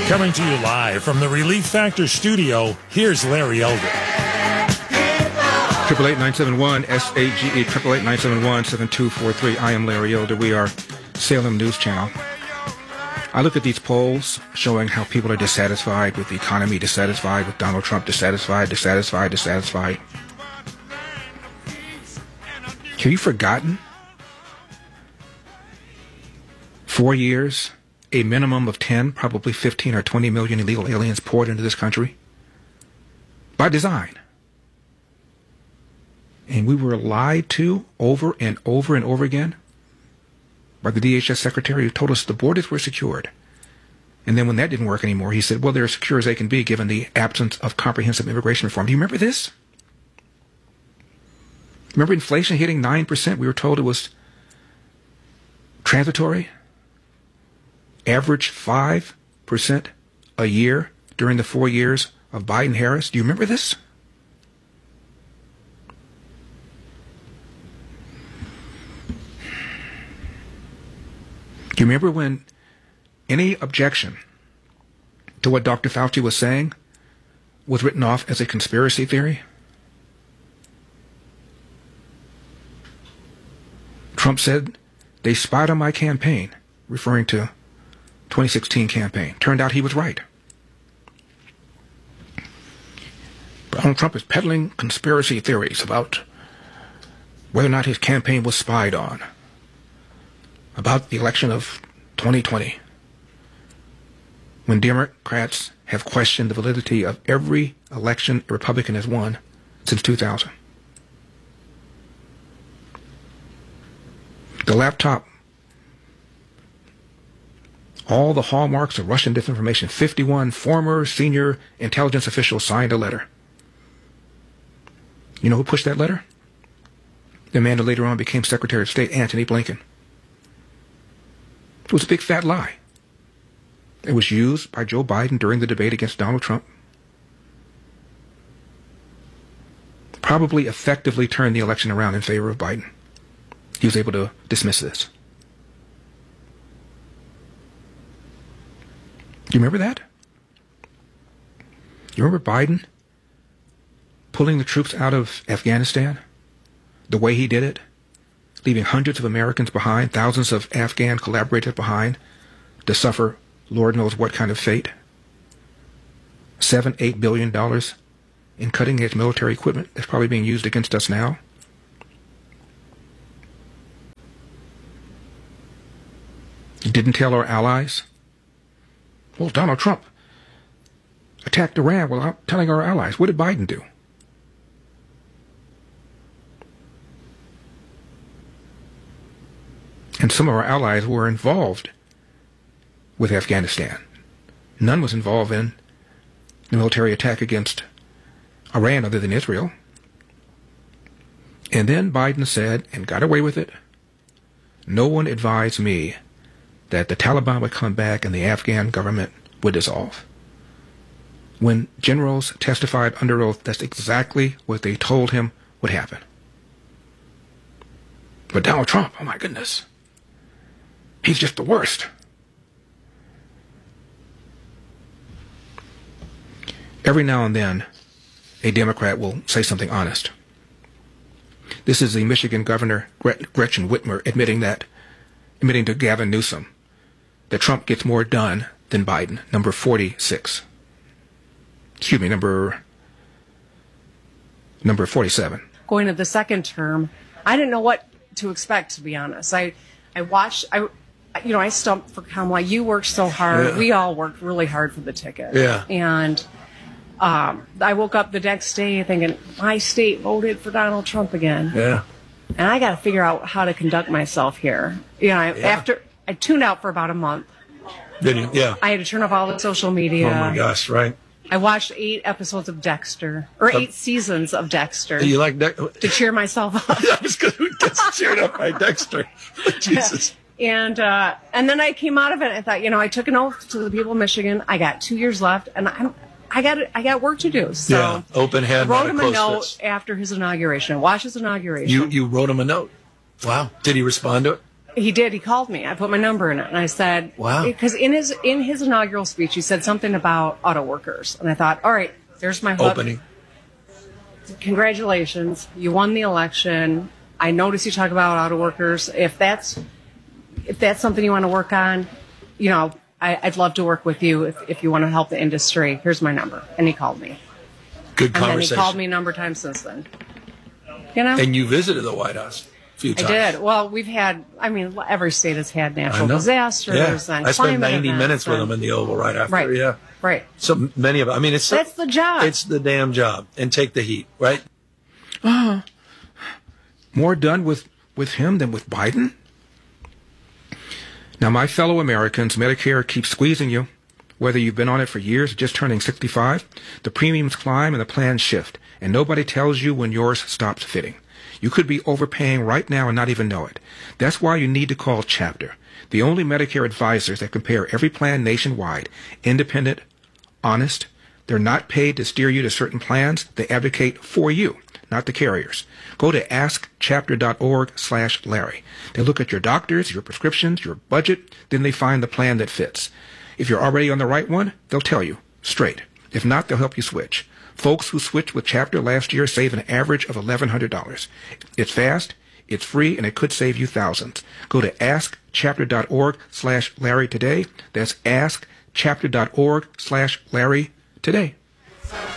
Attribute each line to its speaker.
Speaker 1: Coming to you live from the Relief Factor studio, here's Larry Elder.
Speaker 2: 888-971-SAGE, 888-971-7243. I am Larry Elder. We are Salem News Channel. I look at these polls showing how people are dissatisfied with the economy, dissatisfied with Donald Trump, dissatisfied. Have you forgotten? 4 years, a minimum of 10, probably 15 or 20 million illegal aliens poured into this country by design. And we were lied to over and over and over again by the DHS secretary who told us the borders were secured. And then when that didn't work anymore, he said, well, they're as secure as they can be given the absence of comprehensive immigration reform. Do you remember this? Remember inflation hitting 9%? We were told it was transitory. Average 5% a year during the 4 years of Biden-Harris. Do you remember this? Do you remember when any objection to what Dr. Fauci was saying was written off as a conspiracy theory? Trump said they spied on my campaign, referring to 2016 campaign. Turned out he was right. Donald Trump is peddling conspiracy theories about whether or not his campaign was spied on, about the election of 2020, when Democrats have questioned the validity of every election a Republican has won since 2000. The laptop, all the hallmarks of Russian disinformation. 51 former senior intelligence officials signed a letter. You know who pushed that letter? The man who later on became Secretary of State, Antony Blinken. It was a big fat lie. It was used by Joe Biden during the debate against Donald Trump. Probably effectively turned the election around in favor of Biden. He was able to dismiss this. Do you remember that? You remember Biden pulling the troops out of Afghanistan? The way he did it? Leaving hundreds of Americans behind, thousands of Afghan collaborators behind to suffer Lord knows what kind of fate. $7-8 billion in cutting-edge military equipment that's probably being used against us now. He didn't tell our allies. Well, Donald Trump attacked Iran without telling our allies. What did Biden do? And some of our allies were involved with Afghanistan. None was involved in the military attack against Iran other than Israel. And then Biden said, and got away with it, no one advised me that the Taliban would come back and the Afghan government would dissolve. When generals testified under oath, that's exactly what they told him would happen. But Donald Trump, oh my goodness, he's just the worst. Every now and then, a Democrat will say something honest. This is the Michigan Governor Gretchen Whitmer admitting to Gavin Newsom that Trump gets more done than Biden, number 46. Excuse me, number 47.
Speaker 3: Going to the second term, I didn't know what to expect, to be honest. I stumped for Kamala. You worked so hard. Yeah. We all worked really hard for the ticket.
Speaker 4: Yeah.
Speaker 3: And I woke up the next day thinking, my state voted for Donald Trump again.
Speaker 4: Yeah.
Speaker 3: And I got to figure out how to conduct myself here. After I tuned out for about a month.
Speaker 4: Did you? Yeah.
Speaker 3: I had to turn off all the social media.
Speaker 4: Oh my gosh, right.
Speaker 3: I watched 8 episodes of Dexter, or 8 seasons of Dexter.
Speaker 4: You like Dexter?
Speaker 3: To cheer myself up.
Speaker 4: I was going to get cheered up by Dexter. Jesus.
Speaker 3: And then I came out of it and I thought, I took an oath to the people of Michigan. I got 2 years left and I got work to do. So
Speaker 4: yeah, open hand.
Speaker 3: I wrote him a note after his inauguration. I watched his inauguration.
Speaker 4: You wrote him a note. Wow. Did he respond to it?
Speaker 3: He did. He called me. I put my number in it, and I said,
Speaker 4: Wow.
Speaker 3: Because in his inaugural speech, he said something about auto workers, and I thought, all right, there's my hook.
Speaker 4: Opening.
Speaker 3: Congratulations, you won the election. I noticed you talk about auto workers. If that's something you want to work on, you know, I'd love to work with you if you want to help the industry. Here's my number. And he called me.
Speaker 4: Good
Speaker 3: And then
Speaker 4: conversation.
Speaker 3: he called me a number of times since then. You know?
Speaker 4: And you visited the White House a few
Speaker 3: I
Speaker 4: times.
Speaker 3: did. Well, we've had, every state has had
Speaker 4: I
Speaker 3: natural
Speaker 4: know.
Speaker 3: disasters
Speaker 4: Yeah.
Speaker 3: and
Speaker 4: I spent
Speaker 3: climate
Speaker 4: 90
Speaker 3: events
Speaker 4: minutes with
Speaker 3: and-
Speaker 4: him in the Oval right after.
Speaker 3: Right.
Speaker 4: Yeah.
Speaker 3: Right.
Speaker 4: So many of them. I mean, it's
Speaker 3: That's the job.
Speaker 4: It's the damn job. And take the heat, right?
Speaker 2: More done with him than with Biden? Now, my fellow Americans, Medicare keeps squeezing you. Whether you've been on it for years or just turning 65, the premiums climb and the plans shift, and nobody tells you when yours stops fitting. You could be overpaying right now and not even know it. That's why you need to call Chapter, the only Medicare advisors that compare every plan nationwide, independent, honest. They're not paid to steer you to certain plans. They advocate for you, not the carriers. Go to askchapter.org/Larry. They look at your doctors, your prescriptions, your budget, then they find the plan that fits. If you're already on the right one, they'll tell you straight. If not, they'll help you switch. Folks who switched with Chapter last year save an average of $1,100. It's fast, it's free, and it could save you thousands. Go to askchapter.org/Larry today. That's askchapter.org/Larry today.